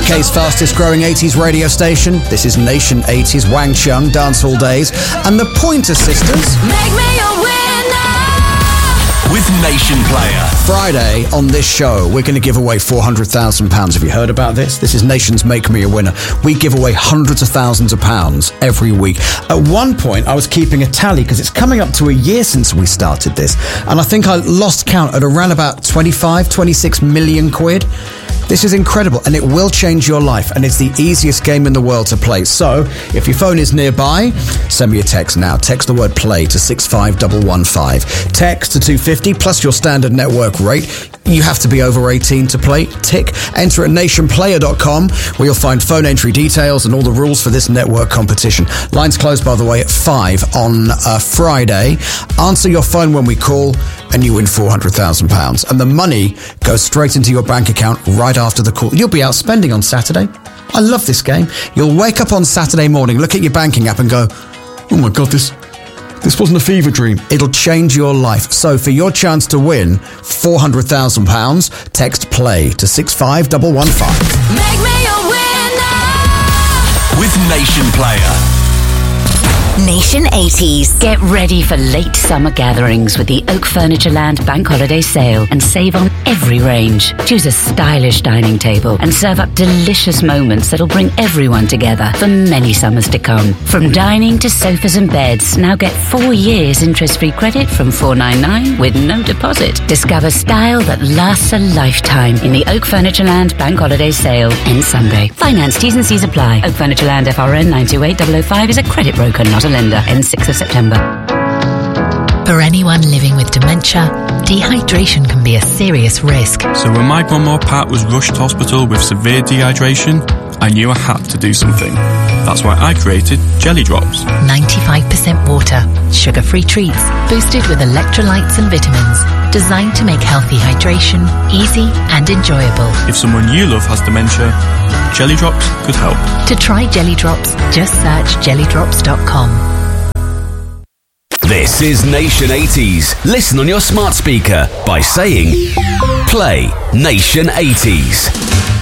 UK's fastest growing 80s radio station. This is Nation 80s, Wang Chung, Dancehall Days, and the Pointer Sisters. Make me a winner with Nation Player. Friday on this show, we're going to give away £400,000. Have you heard about this? This is Nation's Make Me a Winner. We give away hundreds of thousands of pounds every week. At one point, I was keeping a tally because it's coming up to a year since we started this. And I think I lost count at around about 26 million quid. This is incredible, and it will change your life, and it's the easiest game in the world to play. So, if your phone is nearby, send me a text now. Text the word play to 65115. Text to 250 plus your standard network rate. You have to be over 18 to play. Tick. Enter at nationplayer.com, where you'll find phone entry details and all the rules for this network competition. Lines close, by the way, at 5 on Friday. Answer your phone when we call, and you win £400,000. And the money goes straight into your bank account right after the call. You'll be out spending on Saturday. I love this game. You'll wake up on Saturday morning, look at your banking app and go, oh my God, this wasn't a fever dream. It'll change your life. So for your chance to win £400,000, text play to 65115. Make me a winner with Nation Player. Nation 80s. Get ready for late summer gatherings with the Oak Furnitureland Bank Holiday Sale and save on every range. Choose a stylish dining table and serve up delicious moments that'll bring everyone together for many summers to come. From dining to sofas and beds, now get 4 years interest-free credit from $499 with no deposit. Discover style that lasts a lifetime in the Oak Furnitureland Bank Holiday Sale. Ends Sunday. Finance T's and C's apply. Oak Furnitureland FRN 928005 is a credit broker, not a lender. Ends 6th of September. For anyone living with dementia, dehydration can be a serious risk. So when my grandma Pat was rushed to hospital with severe dehydration, I knew I had to do something. That's why I created Jelly Drops. 95% water, sugar-free treats, boosted with electrolytes and vitamins, designed to make healthy hydration easy and enjoyable. If someone you love has dementia, Jelly Drops could help. To try Jelly Drops, just search jellydrops.com. This is Nation 80s. Listen on your smart speaker by saying, play Nation 80s.